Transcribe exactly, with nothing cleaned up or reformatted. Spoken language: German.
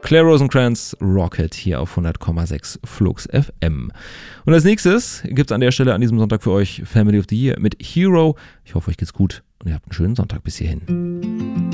Claire Rosencrantz, Rocket hier auf hundert Komma sechs Flux F M. Und als nächstes gibt es an der Stelle an diesem Sonntag für euch Family of the Year mit Hero. Ich hoffe, euch geht's gut und ihr habt einen schönen Sonntag bis hierhin.